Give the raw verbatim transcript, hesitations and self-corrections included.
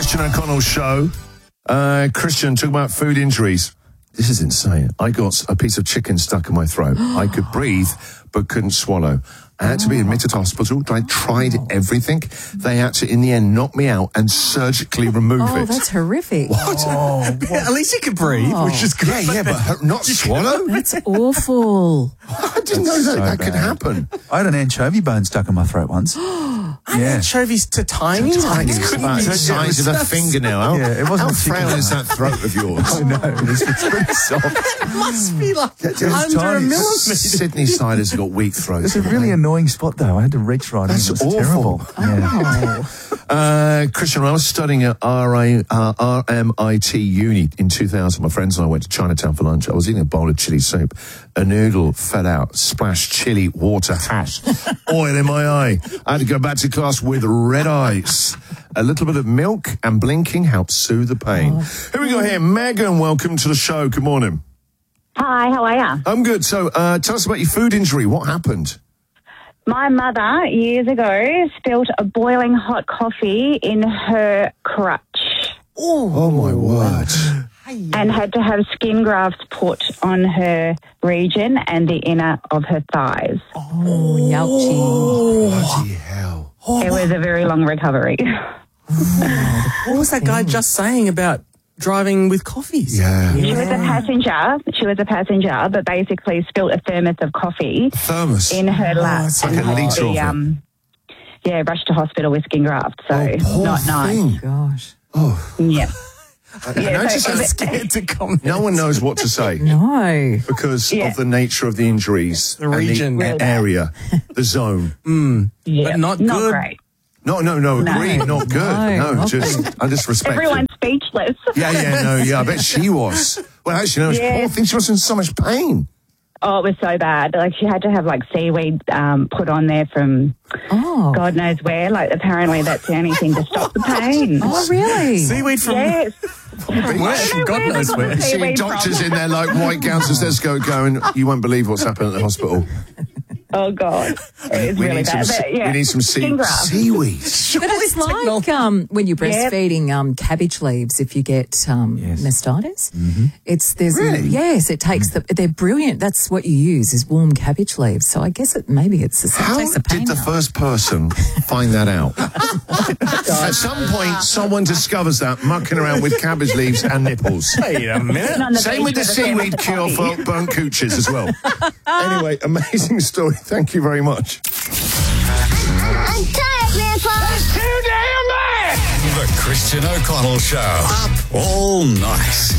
Christian O'Connell show. Uh, Christian, talking about food injuries. This is insane. I got a piece of chicken stuck in my throat. I could breathe, but couldn't swallow. I had to be admitted to hospital. I tried everything. They had to, in the end, knock me out and surgically remove oh, it. Oh, that's horrific. What? Oh, at least you could breathe, oh. which is good. Yeah, yeah, but her, not swallow? That's awful. I didn't That's know that so that could bad. happen. I had an anchovy bone stuck in my throat once. Yeah. Anchovies to tiny? Tiny, It it's couldn't about be the size of a just- fingernail. How, Yeah, it wasn't how chicken frail bone. is that throat of yours? I know, it's, it's pretty soft. It must be like it's under a tiny. millimetre. Sydney siders got weak throats. It's a really annoying spot, though. I had to reach right That's in. It was awful. terrible. Yeah. Uh, Christian, when I was studying at R A, uh, R M I T Uni in two thousand, my friends and I went to Chinatown for lunch. I was eating a bowl of chili soup. A noodle fell out, splashed chili, water, hash, oil in my eye. I had to go back to class with red eyes. A little bit of milk and blinking helped soothe the pain. Oh. Here we go here. Megan, welcome to the show. Good morning. Hi, how are you? I'm good. So uh, tell us about your food injury. What happened? My mother, years ago, spilt a boiling hot coffee in her crutch Oh, my word. and had to have skin grafts put on her region and the inner of her thighs. Oh, youchie. Bloody hell. It was a very long recovery. What was that guy just saying about driving with coffees? Yeah. She was a passenger. She was a passenger, but basically spilt a thermos of coffee Thermos. in her lap it's like and a had litre to of be, it. um, yeah, rushed to hospital with skin graft. So Oh, poor not nice. thing. Gosh. Oh. Yeah. And I so just it have was- Scared to comment. no one knows what to say No. because Yeah. of the nature of the injuries, The region. and the a- area, the zone. Yeah. But not Not good. great. No, no, no, No. agreed, not good. No, No, not just I just respect it. Everyone's speechless. Yeah, yeah, no, yeah. I bet she was. Well, actually, no, Yeah. poor thing. She was in so much pain. Oh, it was so bad. Like, she had to have, like, seaweed um, put on there from Oh. God knows where. Like, apparently that's the only thing to stop the pain. Oh, really? Seaweed from Yes. where? I don't know God where they knows got where. the Seeing seaweed doctors from. in their like white gowns and stethoscope going, you won't believe what's happened at the hospital. Oh, God. It was we, really need some, bad. se- But, yeah. we need some sea- Skin graft. seaweed. But it's like um, when you're breastfeeding um, cabbage leaves. If you get um, Yes. mastitis, it's there's Really? yes, it takes the they're brilliant. That's what you use is warm cabbage leaves. So I guess it maybe it's the How takes the pain did the out. first person find that out? At some point, someone discovers that mucking around with cabbage leaves and nipples. Wait a minute. On the Same beach with the with a thermos seaweed of cure coffee. for burnt cooches as well. Anyway, amazing story. Thank you very much. I'm tired, Grandpa. The Christian O'Connell Show. Up all night.